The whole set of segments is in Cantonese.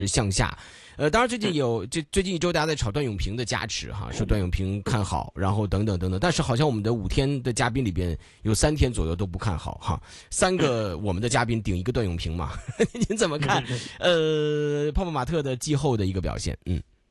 向下。当然最近最近一周大家在炒段永平的加持哈，说段永平看好，然后等等等等，但是好像我们的5天的嘉宾里边有3天左右都不看好哈，3个我们的嘉宾顶一个段永平嘛，您怎么看？泡泡玛特的季後的一個表現？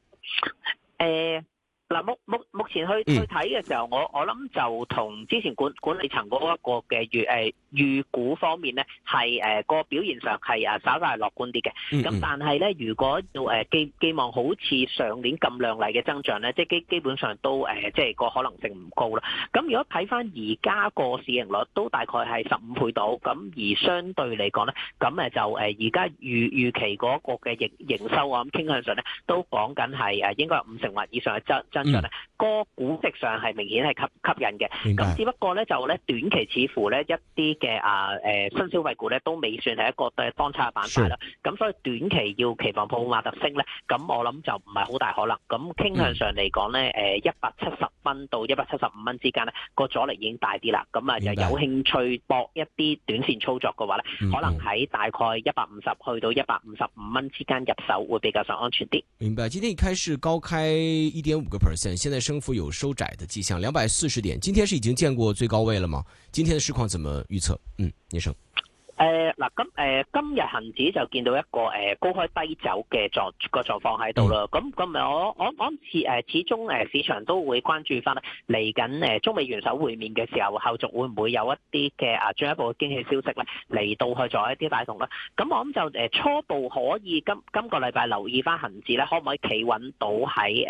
嗱，目前去睇嘅時候，我諗就同之前管理層嗰一個嘅預估方面咧，係個表現上係稍稍係樂觀啲嘅。咁但係咧，如果要寄望好似上年咁亮麗嘅增長咧，即係基本上都即係個可能性唔高啦。咁如果睇翻而家個市盈率都大概係15倍到，咁而相對嚟講咧，咁就而家預期嗰個嘅營收啊，咁傾向上咧都講緊係應該有50%或以上嘅增長咧，個估值上係明顯係吸引嘅。咁只不過咧就咧短期似乎咧一啲嘅新消費股咧都未算係一個當差嘅板塊啦。咁所以短期要期望泡泡瑪特升咧，咁我諗就唔係好大可能。咁傾向上嚟講咧，170蚊到175蚊之間咧個阻力已經大啲啦。咁又有興趣搏一啲短線操作嘅話咧，可能喺大概150去到155蚊之間入手會比較上安全啲。 明白。今天一開市高開1.5%，現在升幅有收窄的跡象，240點。今天是已經見過最高位了嗎？今天的市況怎麼預測？葉生。 今日恒指就見到一個高開低走嘅狀況喺度啦。咁我諗始終市場都會關注翻嚟緊中美元首會面嘅時候，後續會唔會有一啲嘅進一步嘅經濟消息咧嚟到去做一啲帶動啦。咁我諗就初步可以今個禮拜留意翻恒指咧，可唔可以企穩到喺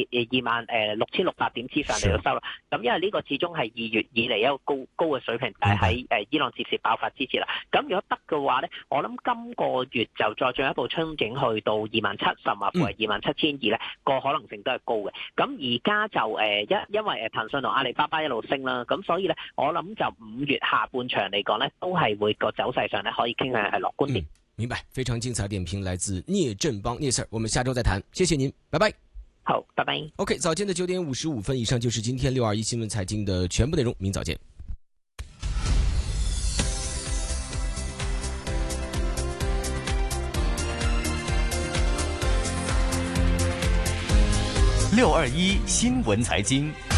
26600點之上嚟到收啦？咁因為呢個始終係2月以嚟一個高嘅水平，但係喺伊朗戰事爆發之前啦。咁如果得嘅話咧，我諗今個月就再進一步憧憬去到27000甚或乎係27200咧，個可能性都係高嘅。咁而家就因為騰訊同阿里巴巴一路升啦，咁所以咧，我諗就5月下半場嚟講咧，都係會個走勢上咧可以傾向係樂觀啲。 明白，非常精彩點評來自聶振邦聶 Sir， 我們下周再談，謝謝您，拜拜。 好，拜拜。 OK， 早間的9點55分以上就是今天621新聞財經的全部內容，明早見。 621新聞財經。